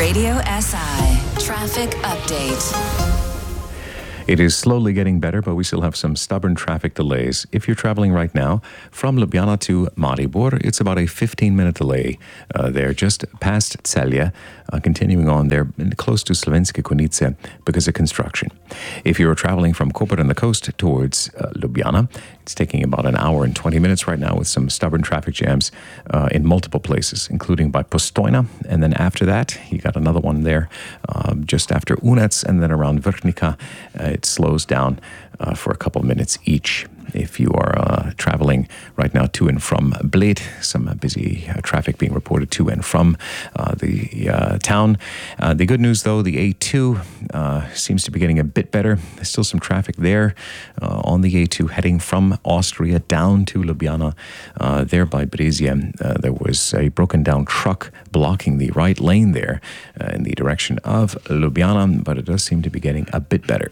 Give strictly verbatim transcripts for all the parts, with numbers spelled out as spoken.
Radio S I Traffic Update. It is slowly getting better, but we still have some stubborn traffic delays. If you're traveling right now from Ljubljana to Maribor, it's about a fifteen-minute delay uh, there, just past Celje, uh, continuing on there close to Slovenske Konjice because of construction. If you're traveling from Koper on the coast towards uh, Ljubljana, it's taking about an hour and twenty minutes right now with some stubborn traffic jams uh, in multiple places, including by Postojna. And then after that, you got another one there um, just after Unec, and then around Vrhnika. Uh, it slows down uh, for a couple minutes each. If you are uh, traveling right now to and from Bled, some uh, busy uh, traffic being reported to and from uh, the uh, town. Uh, the good news, though, the A two uh, seems to be getting a bit better. There's still some traffic there uh, on the A two heading from Austria down to Ljubljana. Uh, there by Brezje, uh, there was a broken down truck blocking the right lane there uh, in the direction of Ljubljana, but it does seem to be getting a bit better.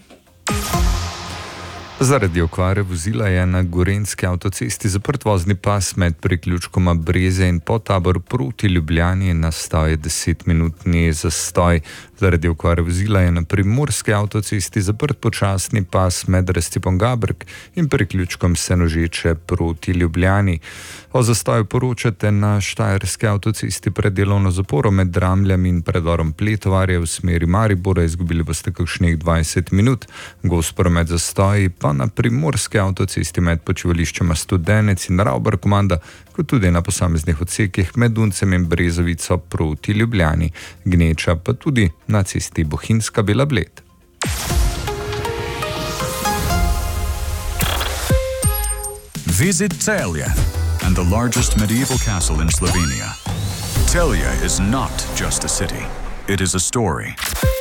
Zaradi okvare vozila je na gorenjski avtocesti zaprt vozni pas med priključkoma Breze in Potabor proti Ljubljani. Nastal je desetminutni zastoj. Zaradi okvare vozila je na primorski avtocesti zaprt počasni pas med Razcepom Gabrek in priključkom Senožeče proti Ljubljani. O zastoju poročate na štajerski avtocesti pred delovno zaporo med Dramljami in predorom Pletovarja v smeri Maribora. Izgubili boste kakšnih dvajset minut. Gost promet zastoji pa na primorski avtocesti med počivališčema Studenec in Ravbar komanda, kot tudi na posameznih odsekih med Uncem in Brezovico proti Ljubljani. Gneča pa tudi na cesti Bohinjska Bela Bled. Visit Celje and the largest medieval castle in Slovenia. Celje is not just a city, it is a story.